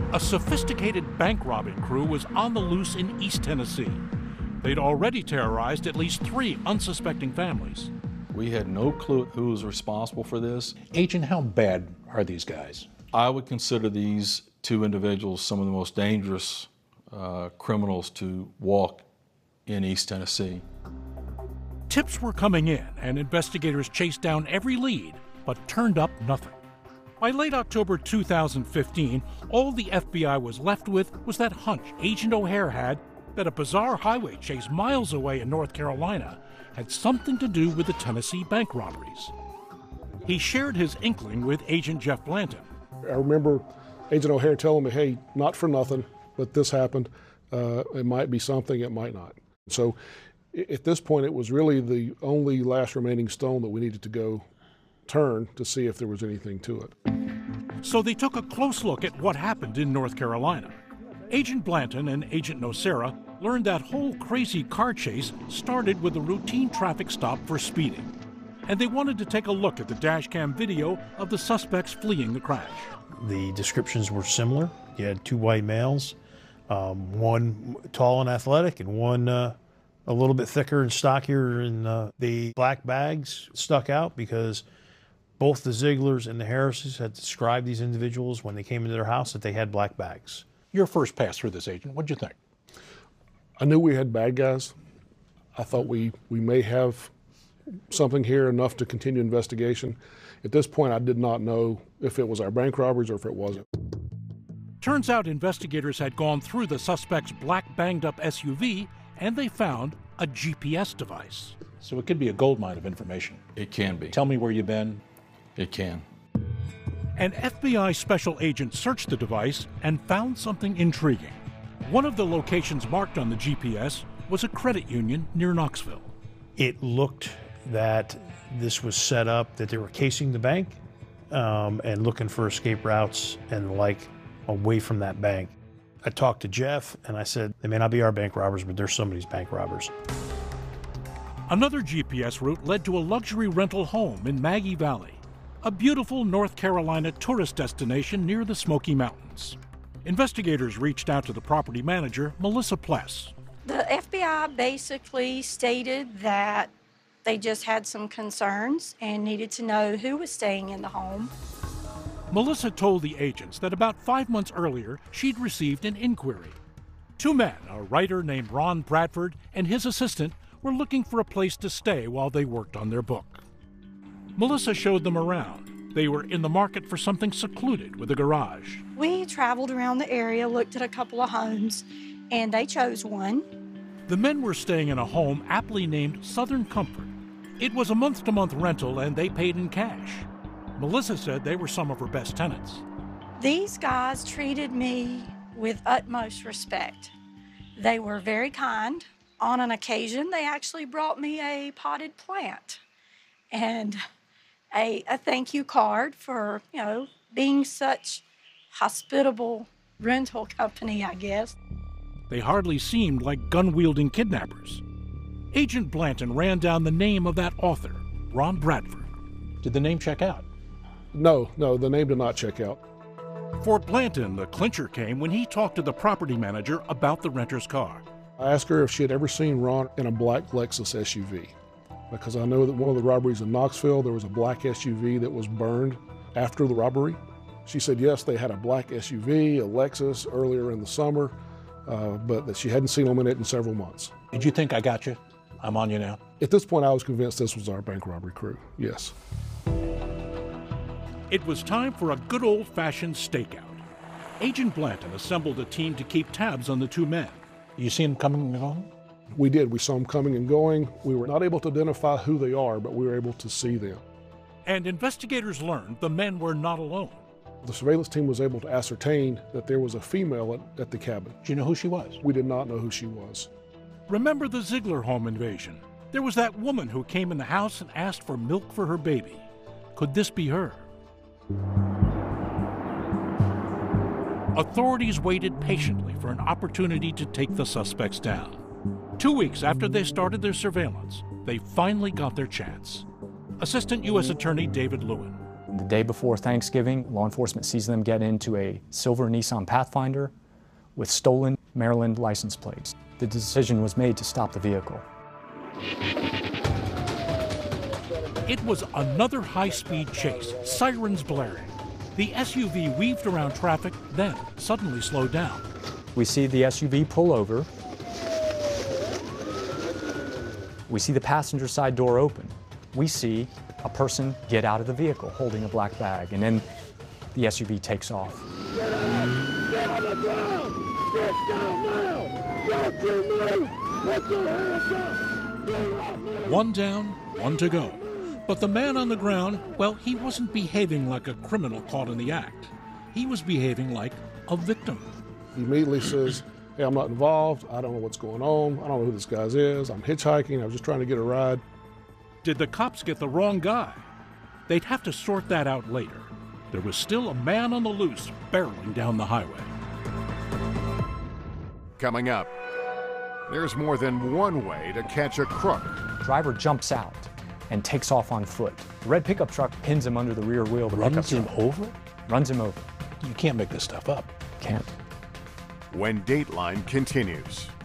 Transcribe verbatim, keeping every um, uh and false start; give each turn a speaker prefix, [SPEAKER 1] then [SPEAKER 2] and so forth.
[SPEAKER 1] A sophisticated bank robbing crew was on the loose in East Tennessee. They'd already terrorized at least three unsuspecting families.
[SPEAKER 2] We had no clue who was responsible for this.
[SPEAKER 3] Agent, how bad are these guys?
[SPEAKER 2] I would consider these two individuals some of the most dangerous uh, criminals to walk in East Tennessee.
[SPEAKER 1] Tips were coming in, and investigators chased down every lead, but turned up nothing. By late October two thousand fifteen, all the F B I was left with was that hunch Agent O'Hare had that a bizarre highway chase miles away in North Carolina had something to do with the Tennessee bank robberies. He shared his inkling with Agent Jeff Blanton.
[SPEAKER 4] I remember Agent O'Hare telling me, hey, not for nothing, but this happened. Uh, it might be something, it might not. So at this point, it was really the only last remaining stone that we needed to go turn to see if there was anything to it.
[SPEAKER 1] So they took a close look at what happened in North Carolina. Agent Blanton and Agent Nocera learned that whole crazy car chase started with a routine traffic stop for speeding. And they wanted to take a look at the dashcam video of the suspects fleeing the crash.
[SPEAKER 5] The descriptions were similar. You had two white males, um, one tall and athletic and one uh, a little bit thicker and stockier, and uh, the black bags stuck out because both the Zieglers and the Harrises had described these individuals when they came into their house that they had black bags.
[SPEAKER 3] Your first pass through this, Agent, what'd you think?
[SPEAKER 4] I knew we had bad guys. I thought we, we may have something here enough to continue investigation. At this point, I did not know if it was our bank robbers or if it wasn't.
[SPEAKER 1] Turns out investigators had gone through the suspect's black banged-up S U V, and they found a G P S device.
[SPEAKER 3] So it could be a goldmine of information.
[SPEAKER 2] It can be.
[SPEAKER 3] Tell me where you've been.
[SPEAKER 2] It can.
[SPEAKER 1] An F B I special agent searched the device and found something intriguing. One of the locations marked on the G P S was a credit union near Knoxville.
[SPEAKER 5] It looked that this was set up, that they were casing the bank um, and looking for escape routes and the like away from that bank. I talked to Jeff and I said, they may not be our bank robbers, but they're somebody's bank robbers.
[SPEAKER 1] Another G P S route led to a luxury rental home in Maggie Valley, a beautiful North Carolina tourist destination near the Smoky Mountains. Investigators reached out to the property manager, Melissa Pless.
[SPEAKER 6] The F B I basically stated that they just had some concerns and needed to know who was staying in the home.
[SPEAKER 1] Melissa told the agents that about five months earlier, she'd received an inquiry. Two men, a writer named Ron Bradford and his assistant, were looking for a place to stay while they worked on their book. Melissa showed them around. They were in the market for something secluded with a garage.
[SPEAKER 6] We traveled around the area, looked at a couple of homes, and they chose one.
[SPEAKER 1] The men were staying in a home aptly named Southern Comfort. It was a month-to-month rental, and they paid in cash. Melissa said they were some of her best tenants.
[SPEAKER 6] These guys treated me with utmost respect. They were very kind. On an occasion, they actually brought me a potted plant and a, a thank you card for, you know, being such hospitable rental company, I guess.
[SPEAKER 1] They hardly seemed like gun-wielding kidnappers. Agent Blanton ran down the name of that author, Ron Bradford.
[SPEAKER 3] Did the name check out?
[SPEAKER 4] No, no, the name did not check out.
[SPEAKER 1] For Blanton, the clincher came when he talked to the property manager about the renter's car.
[SPEAKER 4] I asked her if she had ever seen Ron in a black Lexus S U V, because I know that one of the robberies in Knoxville, there was a black S U V that was burned after the robbery. She said, yes, they had a black S U V, a Lexus, earlier in the summer, uh, but that she hadn't seen them in it in several months.
[SPEAKER 3] Did you think I got you? I'm on you now.
[SPEAKER 4] At this point, I was convinced this was our bank robbery crew, yes.
[SPEAKER 1] It was time for a good old-fashioned stakeout. Agent Blanton assembled a team to keep tabs on the two men.
[SPEAKER 3] You seen them coming and going?
[SPEAKER 4] We did. We saw them coming and going. We were not able to identify who they are, but we were able to see them.
[SPEAKER 1] And investigators learned the men were not alone.
[SPEAKER 4] The surveillance team was able to ascertain that there was a female at, at the cabin.
[SPEAKER 3] Do you know who she was?
[SPEAKER 4] We did not know who she was.
[SPEAKER 1] Remember the Ziegler home invasion? There was that woman who came in the house and asked for milk for her baby. Could this be her? Authorities waited patiently for an opportunity to take the suspects down. Two weeks after they started their surveillance, they finally got their chance. Assistant U S Attorney David Lewin.
[SPEAKER 7] The day before Thanksgiving, law enforcement sees them get into a silver Nissan Pathfinder with stolen Maryland license plates. The decision was made to stop the vehicle.
[SPEAKER 1] It was another high-speed chase, sirens blaring. The S U V weaved around traffic, then suddenly slowed down.
[SPEAKER 7] We see the S U V pull over. We see the passenger side door open. We see a person get out of the vehicle holding a black bag, and then the S U V takes off.
[SPEAKER 8] Get on, get on the ground! Get down now! Don't you move! Put your hands up! Do not move!
[SPEAKER 1] One down, one to go. But the man on the ground, well, he wasn't behaving like a criminal caught in the act. He was behaving like a victim.
[SPEAKER 4] He immediately says, hey, I'm not involved. I don't know what's going on. I don't know who this guy is. I'm hitchhiking. I was just trying to get a ride.
[SPEAKER 1] Did the cops get the wrong guy? They'd have to sort that out later. There was still a man on the loose barreling down the highway.
[SPEAKER 9] Coming up, there's more than one way to catch a crook.
[SPEAKER 7] Driver jumps out and takes off on foot. The red pickup truck pins him under the rear wheel of the pickup
[SPEAKER 3] Runs him
[SPEAKER 7] truck.
[SPEAKER 3] over?
[SPEAKER 7] Runs him over.
[SPEAKER 3] You can't make this stuff up.
[SPEAKER 7] Can't.
[SPEAKER 9] When Dateline continues.